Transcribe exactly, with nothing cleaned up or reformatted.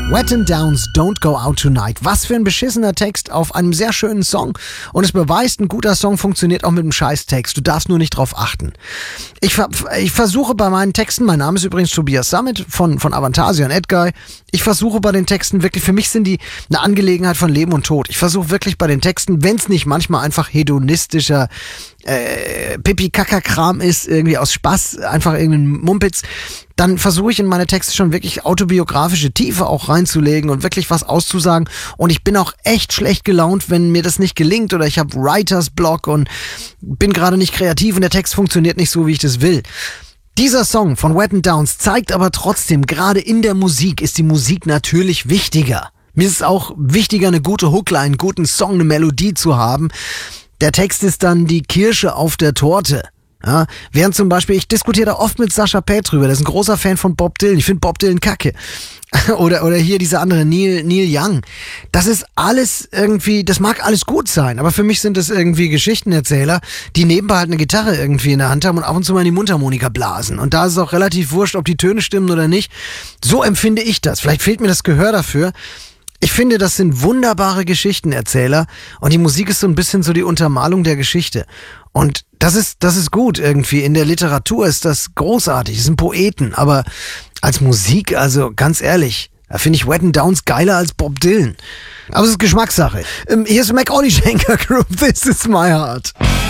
Wet and Downs, Don't Go Out Tonight. Was für ein beschissener Text auf einem sehr schönen Song. Und es beweist, ein guter Song funktioniert auch mit einem Scheiß-Text. Du darfst nur nicht drauf achten. Ich, ver ich versuche bei meinen Texten, mein Name ist übrigens Tobias Sammet von, von Avantasia und Edguy. Ich versuche bei den Texten wirklich, für mich sind die eine Angelegenheit von Leben und Tod. Ich versuche wirklich bei den Texten, wenn es nicht manchmal einfach hedonistischer äh, Pipi-Kaka-Kram ist, irgendwie aus Spaß, einfach irgendein Mumpitz, dann versuche ich in meine Texte schon wirklich autobiografische Tiefe auch reinzulegen und wirklich was auszusagen. Und ich bin auch echt schlecht gelaunt, wenn mir das nicht gelingt oder ich habe Writers Block und bin gerade nicht kreativ und der Text funktioniert nicht so, wie ich das will. Dieser Song von Wet and Downs zeigt aber trotzdem, gerade in der Musik ist die Musik natürlich wichtiger. Mir ist es auch wichtiger, eine gute Hookline, einen guten Song, eine Melodie zu haben. Der Text ist dann die Kirsche auf der Torte. Ja, während zum Beispiel, ich diskutiere da oft mit Sascha Pate drüber, der ist ein großer Fan von Bob Dylan, ich finde Bob Dylan kacke. oder, oder hier dieser andere Neil, Neil Young. Das ist alles irgendwie, das mag alles gut sein, aber für mich sind das irgendwie Geschichtenerzähler, die nebenbei halt eine Gitarre irgendwie in der Hand haben und ab und zu mal in die Mundharmonika blasen. Und da ist es auch relativ wurscht, ob die Töne stimmen oder nicht. So empfinde ich das. Vielleicht fehlt mir das Gehör dafür. Ich finde, das sind wunderbare Geschichtenerzähler und die Musik ist so ein bisschen so die Untermalung der Geschichte. Und das ist, das ist gut irgendwie. In der Literatur ist das großartig. Das sind Poeten, aber als Musik, also ganz ehrlich, da finde ich Wet and Downs geiler als Bob Dylan. Aber es ist Geschmackssache. Ähm, hier ist Macaulay Schenker Group, This Is My Heart.